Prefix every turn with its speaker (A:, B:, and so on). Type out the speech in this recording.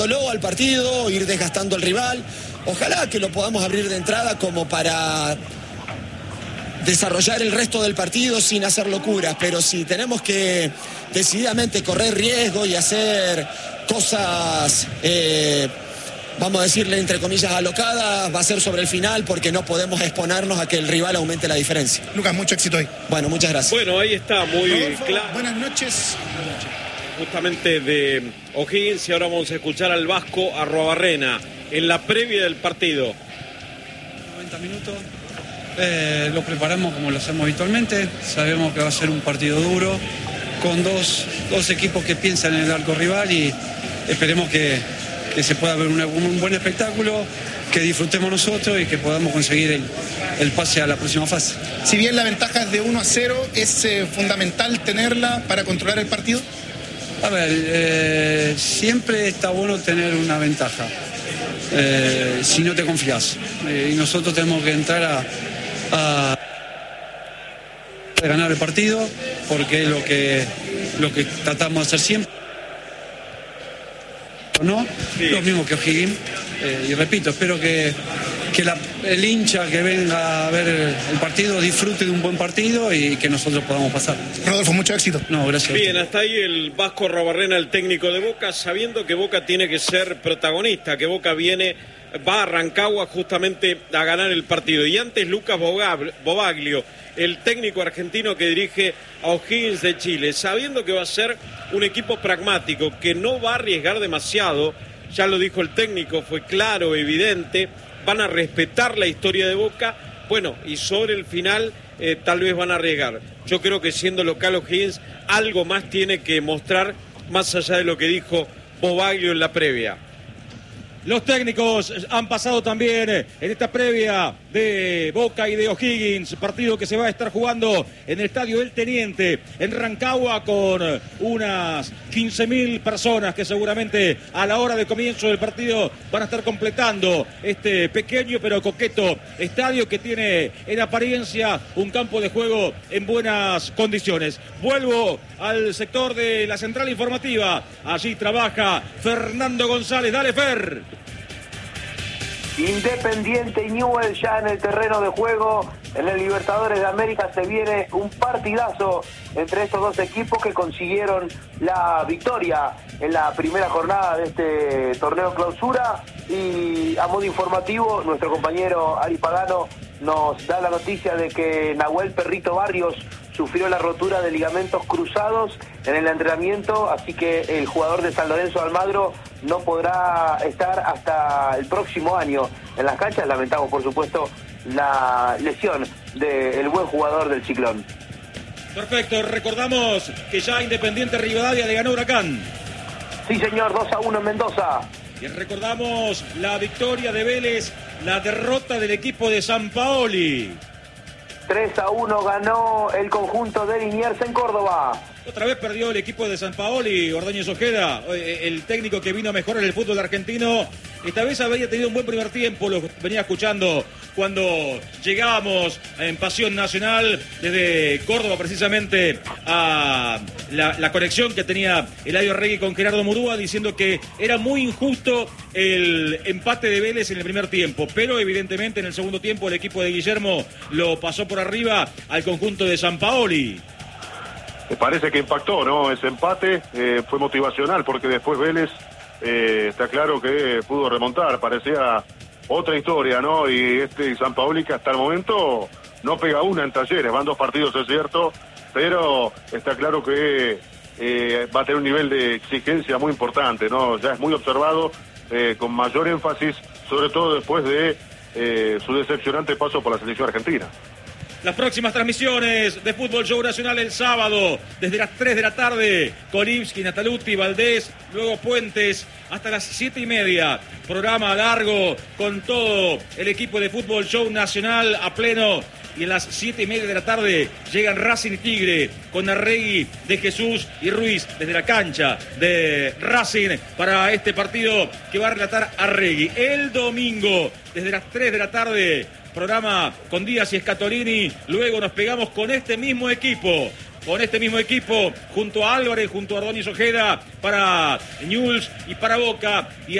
A: al partido, ir desgastando al rival. Ojalá que lo podamos abrir de entrada como para desarrollar el resto del partido sin hacer locuras, pero si tenemos que decididamente correr riesgo y hacer cosas, vamos a decirle entre comillas alocadas, va a ser sobre el final porque no podemos exponernos a que el rival aumente la diferencia.
B: Lucas, mucho éxito hoy.
A: Bueno, muchas gracias.
C: Bueno, ahí está, muy claro.
B: Buenas noches.
C: Justamente de O'Higgins, y ahora vamos a escuchar al Vasco Arruabarrena en la previa del partido.
D: 90 minutos. Lo preparamos como lo hacemos habitualmente. Sabemos que va a ser un partido duro con dos equipos que piensan en el arco rival y esperemos que se pueda ver un buen espectáculo, que disfrutemos nosotros y que podamos conseguir el pase a la próxima fase.
B: Si bien la ventaja es de 1-0, ¿es fundamental tenerla para controlar el partido?
D: A ver, siempre está bueno tener una ventaja, si no te confías. Y nosotros tenemos que entrar a ganar el partido, porque es lo que tratamos de hacer siempre. ¿No? Sí. Lo mismo que O'Higgins. Y repito, espero que el hincha que venga a ver el partido disfrute de un buen partido y que nosotros podamos pasar.
B: Rodolfo, mucho éxito.
D: No, gracias.
C: Bien, hasta ahí el Vasco Arruabarrena, el técnico de Boca, sabiendo que Boca tiene que ser protagonista, que Boca va a Rancagua justamente a ganar el partido. Y antes Lucas Bobaglio, el técnico argentino que dirige a O'Higgins de Chile, sabiendo que va a ser un equipo pragmático, que no va a arriesgar demasiado, ya lo dijo el técnico, fue claro, evidente, van a respetar la historia de Boca, bueno, y sobre el final tal vez van a arriesgar. Yo creo que siendo local O'Higgins, algo más tiene que mostrar, más allá de lo que dijo Bobaglio en la previa.
E: Los técnicos han pasado también en esta previa de Boca y de O'Higgins, partido que se va a estar jugando en el Estadio del Teniente, en Rancagua, con unas 15.000 personas que seguramente a la hora de comienzo del partido van a estar completando este pequeño pero coqueto estadio que tiene en apariencia un campo de juego en buenas condiciones. Vuelvo al sector de la central informativa, allí trabaja Fernando González. Dale, Fer.
F: Independiente y Newell's ya en el terreno de juego. En el Libertadores de América se viene un partidazo entre estos dos equipos que consiguieron la victoria en la primera jornada de este torneo clausura. Y a modo informativo, nuestro compañero Ari Pagano nos da la noticia de que Nahuel Perrito Barrios sufrió la rotura de ligamentos cruzados en el entrenamiento, así que el jugador de San Lorenzo de Almagro no podrá estar hasta el próximo año en las canchas. Lamentamos, por supuesto, la lesión del buen jugador del Ciclón.
E: Perfecto, recordamos que ya Independiente Rivadavia le ganó a Huracán.
F: Sí, señor, 2-1 en Mendoza.
E: Y recordamos la victoria de Vélez, la derrota del equipo de Sampaoli.
F: 3-1 ganó el conjunto de Liniers en Córdoba.
E: Otra vez perdió el equipo de Sampaoli, Ordóñez Ojeda, el técnico que vino a mejorar el fútbol argentino. Esta vez había tenido un buen primer tiempo, lo venía escuchando cuando llegábamos en Pasión Nacional desde Córdoba precisamente a la conexión que tenía Eladio Arregui con Gerardo Murúa, diciendo que era muy injusto el empate de Vélez en el primer tiempo, pero evidentemente en el segundo tiempo el equipo de Guillermo lo pasó por arriba al conjunto de Sampaoli.
G: Me parece que impactó, ¿no? Ese empate fue motivacional porque después Vélez está claro que pudo remontar, parecía otra historia, ¿no? Y Sampaoli que hasta el momento no pega una en Talleres, van 2 partidos, es cierto, pero está claro que va a tener un nivel de exigencia muy importante, ¿no? Ya es muy observado, con mayor énfasis, sobre todo después de su decepcionante paso por la selección argentina.
E: Las próximas transmisiones de Fútbol Show Nacional el sábado, desde las 3 de la tarde, Kolibski, Nataluti, Valdés, luego Puentes, hasta las 7:30. Programa largo con todo el equipo de Fútbol Show Nacional a pleno. Y en las 7:30 de la tarde llegan Racing y Tigre con Arregui, De Jesús y Ruiz desde la cancha de Racing para este partido que va a relatar Arregui. El domingo, desde las 3 de la tarde, programa con Díaz y Scatolini. Luego nos pegamos con este mismo equipo con este mismo equipo, junto a Álvarez, junto a Ordóñez Ojeda, para Newell's y para Boca. Y